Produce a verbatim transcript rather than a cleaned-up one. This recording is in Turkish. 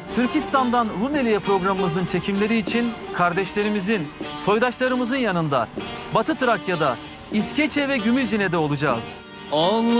Türkistan'dan Rumeli'ye programımızın çekimleri için kardeşlerimizin, soydaşlarımızın yanında Batı Trakya'da, İskeçe ve Gümülcine'de olacağız. Allah